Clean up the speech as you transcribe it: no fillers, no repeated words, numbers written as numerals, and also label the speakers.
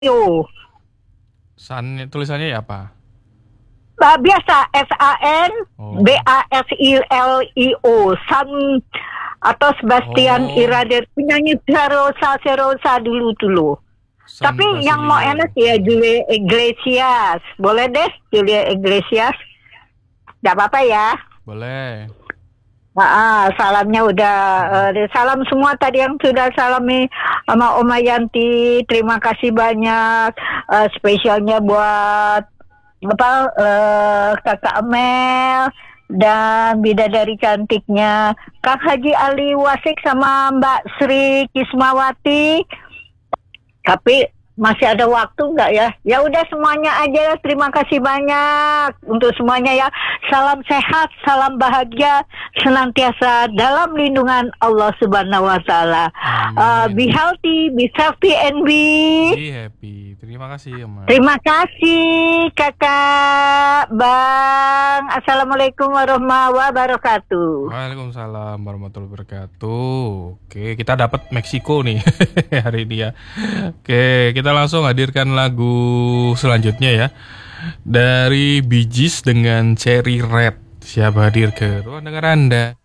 Speaker 1: Yo.
Speaker 2: Tulisannya ya apa?
Speaker 1: Biasa SAN
Speaker 2: Oh.
Speaker 1: BASILIO San atau Sebastian
Speaker 2: Oh.
Speaker 1: Irader, penyanyi Serosa dulu.
Speaker 2: San
Speaker 1: Tapi yang mau
Speaker 2: Basilio.
Speaker 1: enak ya Julia Iglesias. Boleh deh Julia Iglesias. Gak apa-apa ya.
Speaker 2: Boleh.
Speaker 1: Salamnya udah salam semua tadi yang sudah salami sama Oma Yanti. Terima kasih banyak. Spesialnya buat Kakak Amel dan bidadari cantiknya Kak Haji Ali Wasik sama Mbak Sri Kismawati. Tapi masih ada waktu nggak ya? Ya udah semuanya aja. Terima kasih banyak untuk semuanya ya. Salam sehat, salam bahagia, senantiasa dalam lindungan Allah Subhanahu Wa Taala. Be healthy, be safety, and
Speaker 2: Be happy. Terima kasih, Mas.
Speaker 1: Terima kasih Kakak Bang. Assalamualaikum warahmatullahi wabarakatuh.
Speaker 2: Waalaikumsalam warahmatullahi wabarakatuh. Oke, kita dapat Meksiko nih hari ini ya. Oke, kita langsung hadirkan lagu selanjutnya ya. Dari Bee Gees dengan Cherry Red. Siap hadir ke ruang dengar Anda.